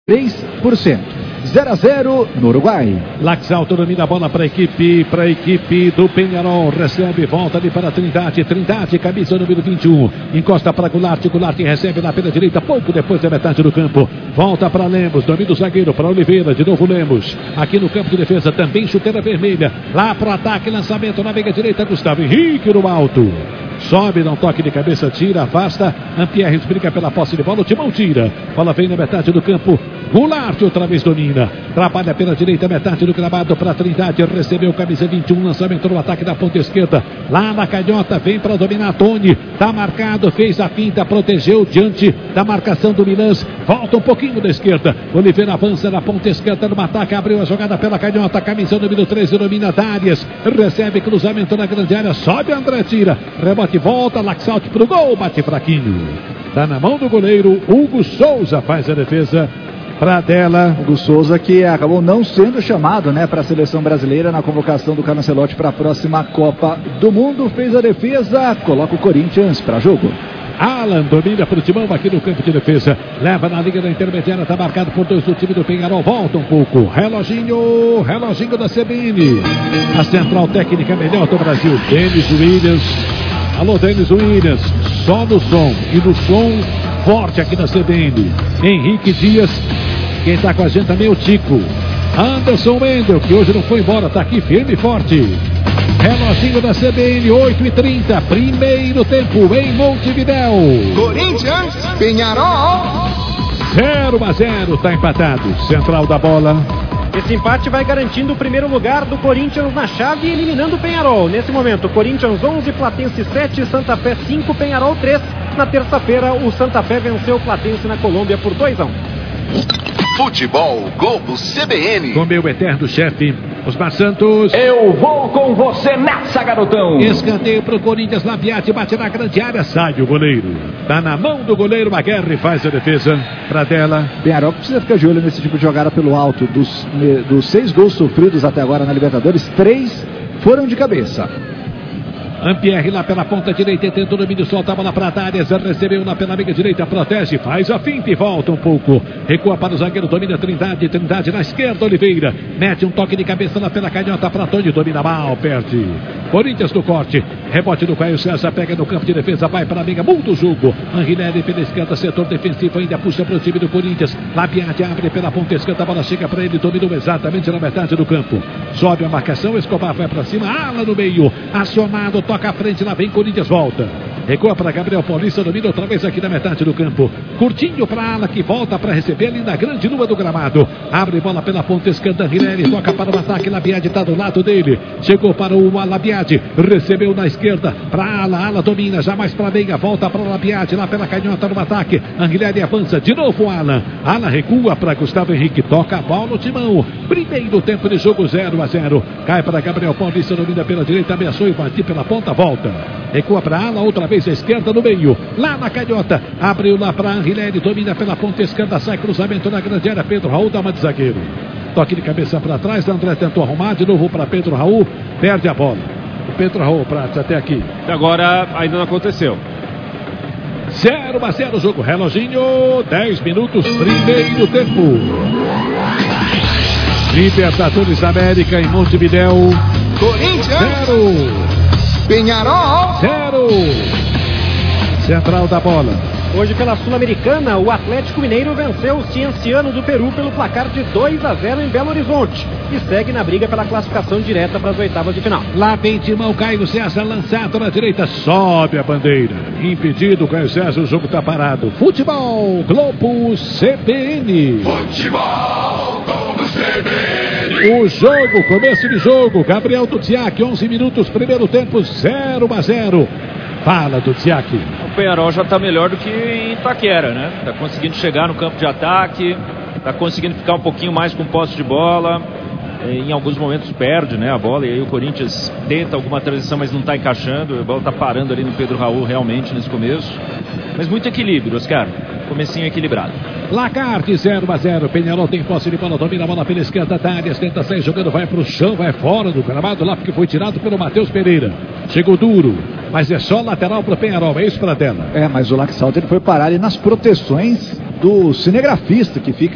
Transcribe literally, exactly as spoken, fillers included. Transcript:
três por cento. zero a zero no Uruguai. Laxalto domina a bola para a equipe, para a equipe do Peñarol. Recebe, volta ali para a Trindade. Trindade, camisa número vinte e um. Encosta para Goulart. Goulart recebe na pela direita, pouco depois da metade do campo. Volta para Lemos, domina o zagueiro para Oliveira. De novo Lemos. Aqui no campo de defesa também chuteira vermelha. Lá para o ataque, lançamento na meia direita. Gustavo Henrique no alto. Sobe, dá um toque de cabeça, tira, afasta. Ampierre briga pela posse de bola, o Timão tira. Bola vem na metade do campo. Goulart outra vez domina. Trabalha pela direita, metade do gramado para a Trindade. Recebeu camisa vinte e um, lançamento no ataque da ponta esquerda. Lá na canhota, vem para dominar Tony. Tá marcado, fez a finta, protegeu diante da marcação do Milans. Volta um pouquinho da esquerda. Oliveira avança na ponta esquerda no ataque. Abriu a jogada pela canhota. Camisa número treze, domina Darius. Recebe cruzamento na grande área. Sobe, André tira. Rebote, volta. Laxalt pro gol. Bate fraquinho. Tá na mão do goleiro. Hugo Souza faz a defesa. Pradella. Hugo Souza, que acabou não sendo chamado, né, para a seleção brasileira na convocação do Carlo Ancelotti para a próxima Copa do Mundo. Fez a defesa, coloca o Corinthians para jogo. Alan domina para o Timão aqui no campo de defesa. Leva na linha da intermediária, está marcado por dois do time do Peñarol. Volta um pouco. Reloginho, reloginho da C B N. A central técnica melhor do Brasil. Denis Williams. Alô, Denis Williams. Só no som. E no som forte aqui na C B N. Henrique Dias. Quem está com a gente também é o Tico. Anderson Wendel, que hoje não foi embora, está aqui firme e forte. Reloginho da C B N, oito e trinta, primeiro tempo em Montevidéu. Corinthians, Peñarol. zero a zero, está empatado. Central da bola. Esse empate vai garantindo o primeiro lugar do Corinthians na chave e eliminando o Peñarol. Nesse momento, Corinthians onze, Platense sete, Santa Fé cinco, Peñarol três. Na terça-feira, o Santa Fé venceu o Platense na Colômbia por dois a um. Futebol Globo C B N. Com meu eterno chefe, Osmar Santos. Eu vou com você nessa, garotão. Escanteio pro Corinthians, Labiati bate na grande área, sai o goleiro. Tá na mão do goleiro, Maguerre faz a defesa. Pradella. Peñarol precisa ficar de olho nesse tipo de jogada pelo alto. Dos, dos seis gols sofridos até agora na Libertadores, três foram de cabeça. Ampierre lá pela ponta direita, tentou o domínio, solta a bola para Darius, recebeu lá pela meia direita, protege, faz a finta e volta um pouco, recua para o zagueiro, domina Trindade, Trindade na esquerda, Oliveira, mete um toque de cabeça lá pela canhota para Tony, domina mal, perde. Corinthians no corte, rebote do Caio César, pega no campo de defesa, vai para a amiga, muda o jogo, Anguilherme pela esquerda, setor defensivo ainda puxa para o time do Corinthians, Labiati abre pela ponta esquerda, a bola chega para ele, dominou exatamente na metade do campo, sobe a marcação, Escobar vai para cima, ala no meio, acionado, toca à frente, lá vem Corinthians, volta. Recua para Gabriel Paulista, domina outra vez aqui na metade do campo. Curtinho para ala que volta para receber ali na grande lua do gramado. Abre bola pela ponta esquerda, Guilherme toca para o ataque, Labiade está do lado dele. Chegou para o Labiade, recebeu na esquerda para ala, ala domina, já mais para meia, volta para o Labiade, lá pela canhota no ataque. Anguilherme avança, de novo Ala. Ala recua para Gustavo Henrique, toca a bola no Timão. Primeiro tempo de jogo, zero a zero. Cai para Gabriel Paulista, domina pela direita, ameaçou e partiu pela ponta, volta. Recua para ala, outra vez a esquerda no meio, lá na canhota, abriu lá para Anguilherme, domina pela ponta esquerda, sai cruzamento na grande área, Pedro Raul dá uma de zagueiro, toque de cabeça para trás, André tentou arrumar, de novo para Pedro Raul, perde a bola, o Pedro Raul, Prates, até aqui. Agora ainda não aconteceu. zero a zero o jogo, reloginho, dez minutos, primeiro tempo. Libertadores da América em Montevidéu. Corinthians zero. Peñarol zero. Central da bola. Hoje pela Sul-Americana, o Atlético Mineiro venceu o Cienciano do Peru pelo placar de dois a zero em Belo Horizonte e segue na briga pela classificação direta para as oitavas de final. Lá vem Timão, Caio César lançado na direita, sobe a bandeira. Impedido, Caio César, o jogo está parado. Futebol Globo C B N. Futebol Globo C B N. O jogo, começo de jogo, Gabriel Duziak, onze minutos, primeiro tempo, zero a zero. Fala, Duziak. O Peñarol já está melhor do que em Itaquera, né? Está conseguindo chegar no campo de ataque, está conseguindo ficar um pouquinho mais com posse de bola. Em alguns momentos perde, né, a bola, e aí o Corinthians tenta alguma transição, mas não está encaixando. A bola está parando ali no Pedro Raul realmente nesse começo. Mas muito equilíbrio, Oscar. Comecinho equilibrado. Lacarte, zero a zero. Peñarol tem posse de bola, domina a bola pela esquerda da área, tenta sair jogando, vai pro chão, vai fora do gramado lá, porque foi tirado pelo Matheus Pereira. Chegou duro, mas é só lateral pro Peñarol, é isso, Pradella? É, mas o Laxalt ele foi parar ali nas proteções do cinegrafista que fica